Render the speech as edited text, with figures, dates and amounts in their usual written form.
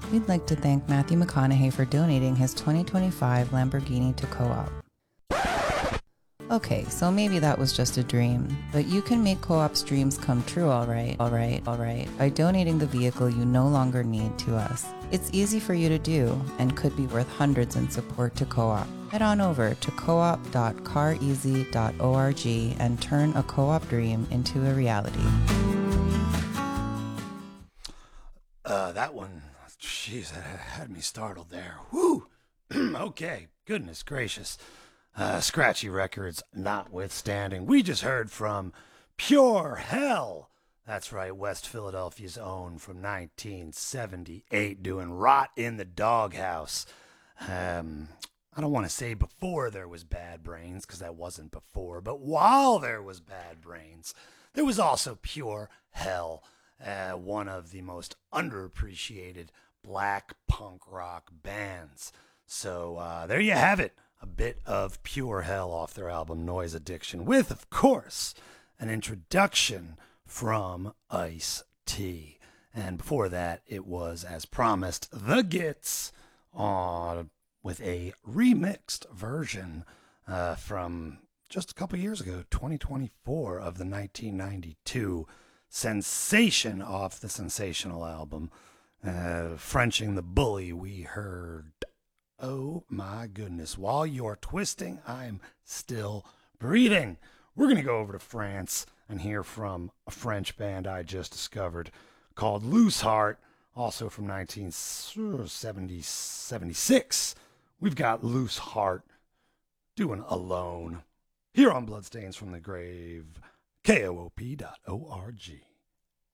We'd like to thank Matthew McConaughey for donating his 2025 Lamborghini to Co-op. Okay, so maybe that was just a dream, but you can make Co-op's dreams come true, all right, by donating the vehicle you no longer need to us. It's easy for you to do and could be worth hundreds in support to Co-op. Head on over to coop.careasy.org and turn a Co-op dream into a reality. That one, jeez, that had me startled there. Whew! Okay, goodness gracious. Scratchy records notwithstanding, we just heard from Pure Hell. That's right, West Philadelphia's own, from 1978, doing Rot in the Doghouse. I don't want to say before there was Bad Brains, because that wasn't before, but while there was Bad Brains, there was also Pure Hell, one of the most underappreciated black punk rock bands. So there you have it. A bit of Pure Hell off their album Noise Addiction, with, of course, an introduction from Ice-T. And before that, it was, as promised, The Gits with a remixed version from just a couple years ago, 2024, of the 1992 sensation off the Sensational album. Frenching the Bully, we heard... Oh my goodness, while you're twisting, I'm still breathing. We're going to go over to France and hear from a French band I just discovered called Loose Heart, also from 1976. We've got Loose Heart doing Alone here on Bloodstains from the Grave, KOOP.org.